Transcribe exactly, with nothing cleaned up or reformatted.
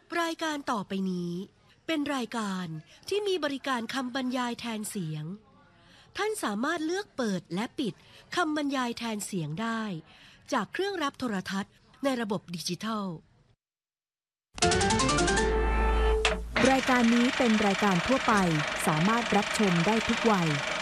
รายการต่อไปนี้เป็นรายการที่มีบริการคำบรรยายแทนเสียงท่านสามารถเลือกเปิดและปิดคำบรรยายแทนเสียงได้จากเครื่องรับโทรทัศน์ในระบบดิจิทัลรายการนี้เป็นรายการทั่วไปสามารถรับชมได้ทุกวัย